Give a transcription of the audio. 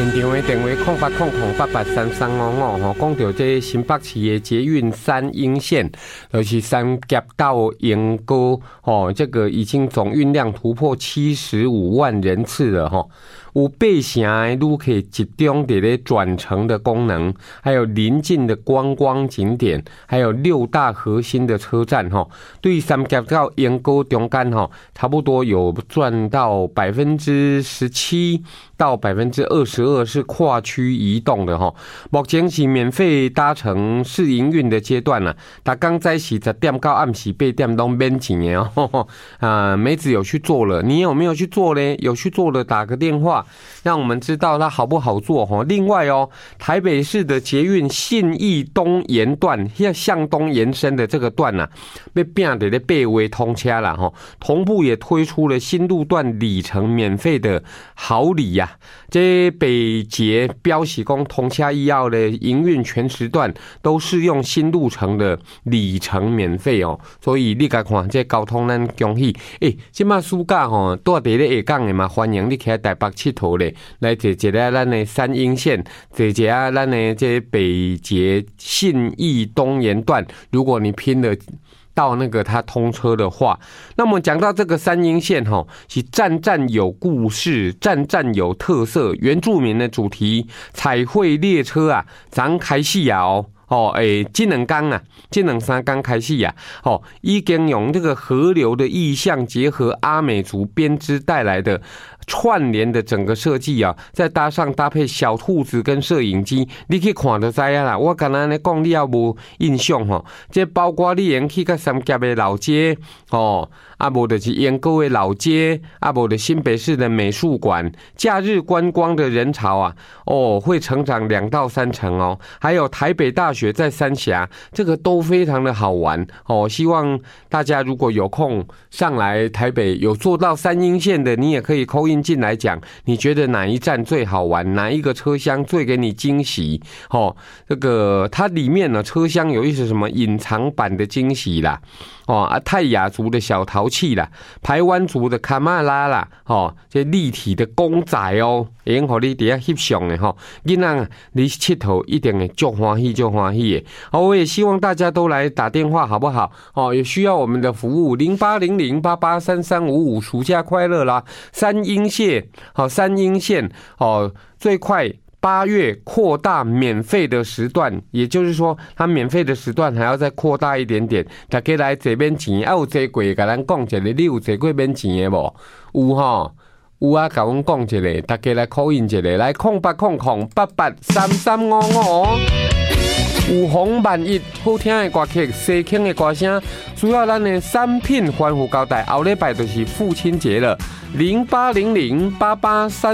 现场的电话0800883355吼，讲到这新北市的捷运三鶯线，就是三峡到莺歌吼，这个已经总运量突破75万人次了吼。有8城的旅客集中在咧转乘的功能，还有邻近的观光景点，还有6大核心的车站吼，对三峡到莺歌中间吼，差不多有赚到17%到22%是跨区移动的吼。目前是免费搭乘试营运的阶段啦，逐工早时10点到暗时8点都免钱的哦。梅子有去做了，你有没有去做呢？有去做的打个电话，让我们知道它好不好做哈。另外哦，台北市的捷运信义东延段要向东延伸的这个段啊，被变得被微通车了哈。同步也推出了新路段里程免费的好礼呀。这北捷标示讲通车以后的营运全时段都适用新路程的里程免费哦。所以你来看这交通咱恭喜，现在暑假吼住在咧下港的嘛，欢迎你起来台北佚佗咧，来坐一下咱的三鶯线，坐一下咱的这北捷信义东延段。如果你拼了到那个它通车的话，那么讲到这个三鶯线吼，是站站有故事，站站有特色，原住民的主题彩绘列车啊，咱开始啊哦。这2天啊，这2、3天开始啊，已经用这个河流的意象结合阿美族编织带来的串联的整个设计啊，再搭配小兔子跟摄影机，你去看就知啦。我刚才咧讲，你也无印象吼，这包括你用去到三峡的老街无就是莺歌的老街，无就新北市的美术馆，假日观光的人潮啊，会成长2到3成哦。还有台北大学在三峡，这个都非常的好玩哦。希望大家如果有空上来台北，有坐到三鶯线的，你也可以call in进来讲，你觉得哪一站最好玩，哪一个车厢最给你惊喜这个它里面呢，车厢有一些什么隐藏版的惊喜啦。泰雅族的小陶器啦，排湾族的卡马拉啦，这立体的公仔哦，会用你底下翕相的囡仔你佚佗一定会足欢喜的。我也希望大家都来打电话好不好？也需要我们的服务0800883355，暑假快乐啦！三鶯线最快8月扩大免费的时段，也就是说，它免费的时段还要再扩大一点点。大家来这免钱，有坐过，跟咱讲一下，你有坐过免钱的无？有啊，跟阮讲一下，大家来call in一下，来0800883355。有鸿万一好听的歌曲，西庆的歌声，需要咱的3品欢呼交代。后礼拜就是父亲节了，08008833。